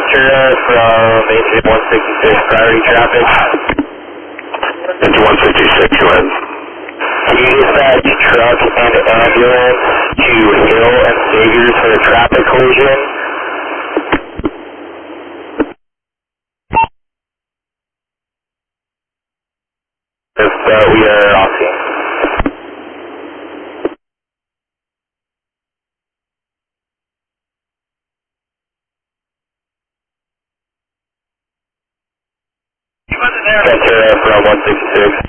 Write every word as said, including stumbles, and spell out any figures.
Ventura from Main one sixty-six, priority traffic. Into one fifty-six, go ahead. Can you dispatch truck and ambulance to Hill and Saviors for a traffic collision? If uh, we are off scene. Ventura from one sixty-six.